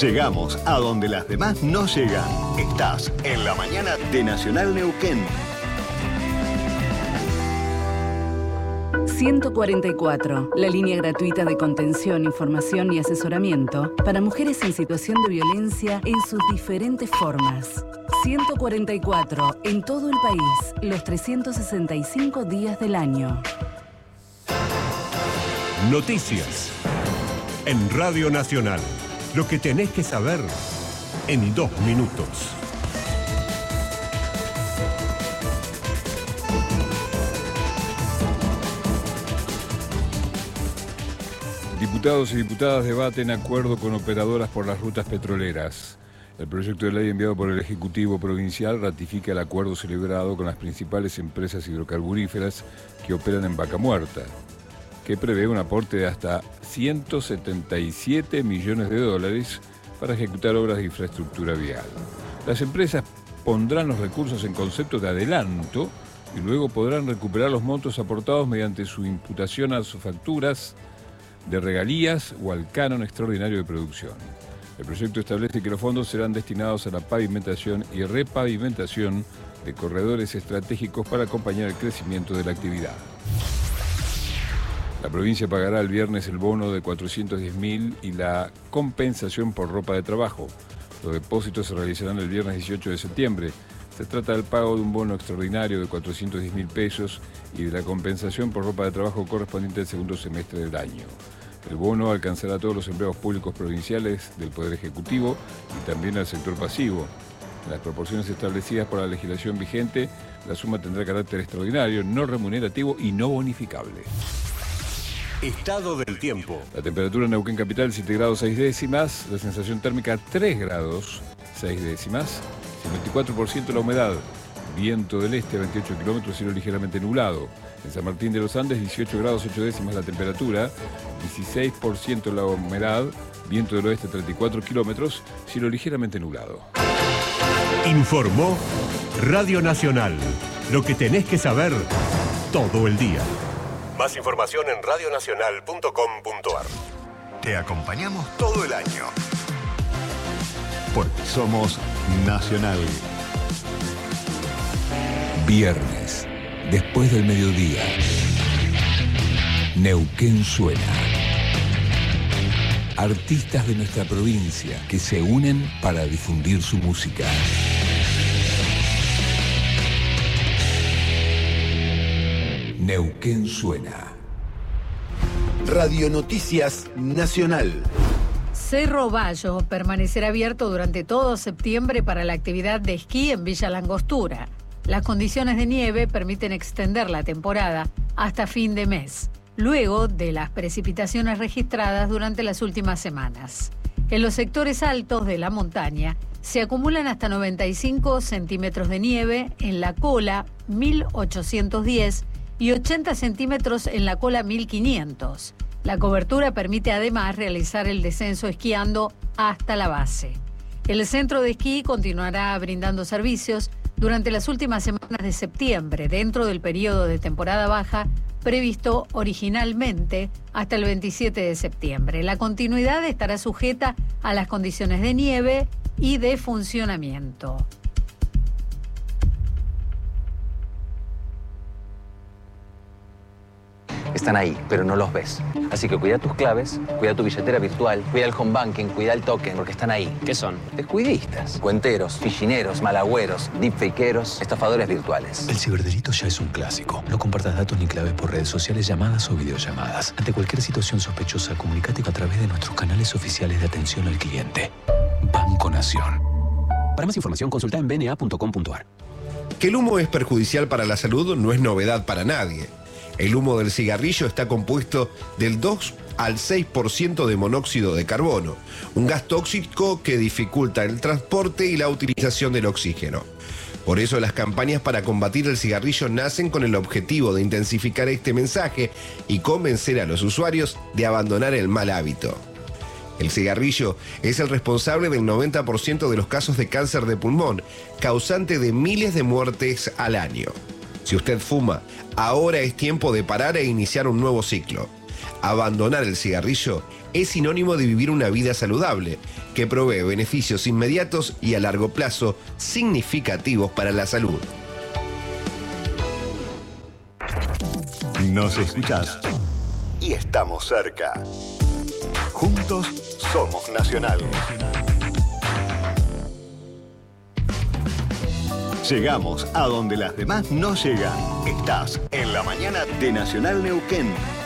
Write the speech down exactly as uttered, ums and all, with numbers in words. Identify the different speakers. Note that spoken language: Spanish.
Speaker 1: Llegamos a donde las demás no llegan. Estás en la mañana de Nacional Neuquén.
Speaker 2: ciento cuarenta y cuatro, la línea gratuita de contención, información y asesoramiento para mujeres en situación de violencia en sus diferentes formas. ciento cuarenta y cuatro, en todo el país, los trescientos sesenta y cinco días del año.
Speaker 3: Noticias en Radio Nacional. Lo que tenés que saber en dos minutos.
Speaker 4: Diputados y diputadas debaten acuerdo con operadoras por las rutas petroleras. El proyecto de ley enviado por el Ejecutivo Provincial ratifica el acuerdo celebrado con las principales empresas hidrocarburíferas que operan en Vaca Muerta, que prevé un aporte de hasta ciento setenta y siete millones de dólares para ejecutar obras de infraestructura vial. Las empresas pondrán los recursos en concepto de adelanto y luego podrán recuperar los montos aportados mediante su imputación a sus facturas de regalías o al canon extraordinario de producción. El proyecto establece que los fondos serán destinados a la pavimentación y repavimentación de corredores estratégicos para acompañar el crecimiento de la actividad. La provincia pagará el viernes el bono de cuatrocientos diez mil y la compensación por ropa de trabajo. Los depósitos se realizarán el viernes dieciocho de septiembre. Se trata del pago de un bono extraordinario de cuatrocientos diez mil pesos y de la compensación por ropa de trabajo correspondiente al segundo semestre del año. El bono alcanzará a todos los empleados públicos provinciales del Poder Ejecutivo y también al sector pasivo. En las proporciones establecidas por la legislación vigente, la suma tendrá carácter extraordinario, no remunerativo y no bonificable.
Speaker 3: Estado del tiempo.
Speaker 4: La temperatura en Neuquén Capital siete grados seis décimas, la sensación térmica tres grados seis décimas, cincuenta y cuatro por ciento la humedad, viento del este a veintiocho kilómetros, cielo ligeramente nublado. En San Martín de los Andes dieciocho grados ocho décimas la temperatura, dieciséis por ciento la humedad, viento del oeste a treinta y cuatro kilómetros, cielo ligeramente nublado.
Speaker 3: Informó Radio Nacional. Lo que tenés que saber todo el día. Más información en radio nacional punto com punto a r.
Speaker 1: Te acompañamos todo el año. Porque somos Nacional.
Speaker 5: Viernes, después del mediodía. Neuquén suena. Artistas de nuestra provincia que se unen para difundir su música. Neuquén suena.
Speaker 6: Radio Noticias Nacional.
Speaker 7: Cerro Bayo permanecerá abierto durante todo septiembre para la actividad de esquí en Villa Langostura. Las condiciones de nieve permiten extender la temporada hasta fin de mes, luego de las precipitaciones registradas durante las últimas semanas. En los sectores altos de la montaña se acumulan hasta noventa y cinco centímetros de nieve en la cola mil ochocientos diez y ochenta centímetros en la cola mil quinientos. La cobertura permite además realizar el descenso esquiando hasta la base. El centro de esquí continuará brindando servicios durante las últimas semanas de septiembre, dentro del periodo de temporada baja previsto originalmente hasta el veintisiete de septiembre. La continuidad estará sujeta a las condiciones de nieve y de funcionamiento.
Speaker 8: Están ahí, pero no los ves. Así que cuida tus claves, cuida tu billetera virtual, cuida el home banking, cuida el token, porque están ahí.
Speaker 9: ¿Qué son?
Speaker 8: Descuidistas, cuenteros, fichineros, malagüeros, deepfakeros, estafadores virtuales.
Speaker 10: El ciberdelito ya es un clásico. No compartas datos ni claves por redes sociales, llamadas o videollamadas. Ante cualquier situación sospechosa, comunícate a través de nuestros canales oficiales de atención al cliente. Banco Nación.
Speaker 9: Para más información, consulta en b n a punto com punto a r.
Speaker 11: Que el humo es perjudicial para la salud no es novedad para nadie. El humo del cigarrillo está compuesto del dos al seis por ciento de monóxido de carbono, un gas tóxico que dificulta el transporte y la utilización del oxígeno. Por eso las campañas para combatir el cigarrillo nacen con el objetivo de intensificar este mensaje y convencer a los usuarios de abandonar el mal hábito. El cigarrillo es el responsable del noventa por ciento de los casos de cáncer de pulmón, causante de miles de muertes al año. Si usted fuma, ahora es tiempo de parar e iniciar un nuevo ciclo. Abandonar el cigarrillo es sinónimo de vivir una vida saludable, que provee beneficios inmediatos y a largo plazo significativos para la salud.
Speaker 1: Nos escuchás y estamos cerca. Juntos somos Nacional. Llegamos a donde las demás no llegan. Estás en la mañana de Nacional Neuquén.